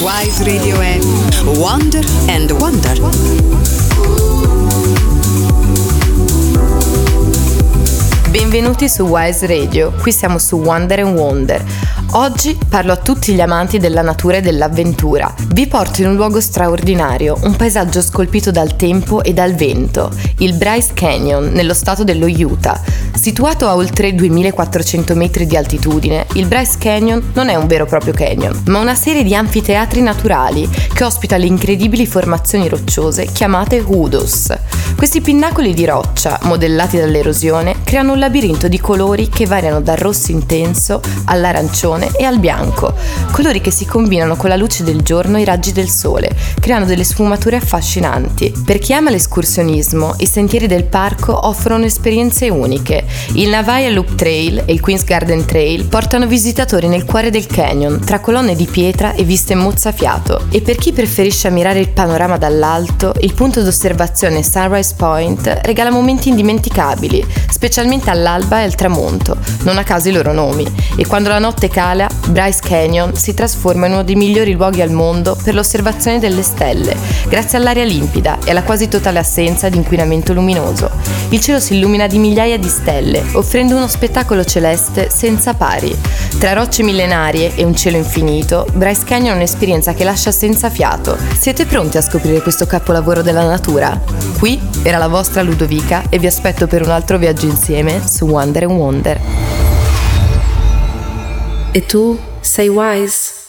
Wise Radio è Wonder and Wonder. Benvenuti su Wise Radio, qui siamo su Wonder and Wonder. Oggi parlo a tutti gli amanti della natura e dell'avventura. Vi porto in un luogo straordinario, un paesaggio scolpito dal tempo e dal vento, il Bryce Canyon, nello stato dello Utah. Situato a oltre 2400 metri di altitudine, il Bryce Canyon non è un vero e proprio canyon, ma una serie di anfiteatri naturali che ospita le incredibili formazioni rocciose chiamate hoodoos. Questi pinnacoli di roccia, modellati dall'erosione, creano un labirinto di colori che variano dal rosso intenso all'arancione e al bianco, colori che si combinano con la luce del giorno e i raggi del sole, creando delle sfumature affascinanti. Per chi ama l'escursionismo, i sentieri del parco offrono esperienze uniche. Il Navaja Loop Trail e il Queen's Garden Trail portano visitatori nel cuore del canyon, tra colonne di pietra e viste mozzafiato. E per chi preferisce ammirare il panorama dall'alto, il punto d'osservazione Sunrise Point regala momenti indimenticabili, specialmente all'alba e al tramonto, non a caso i loro nomi. E quando la notte cala, Bryce Canyon si trasforma in uno dei migliori luoghi al mondo per l'osservazione delle stelle, grazie all'aria limpida e alla quasi totale assenza di inquinamento luminoso. Il cielo si illumina di migliaia di stelle, offrendo uno spettacolo celeste senza pari. Tra rocce millenarie e un cielo infinito, Bryce Canyon è un'esperienza che lascia senza fiato. Siete pronti a scoprire questo capolavoro della natura? Qui era la vostra Ludovica e vi aspetto per un altro viaggio insieme su Wonder and Wonder. E tu sei Wise?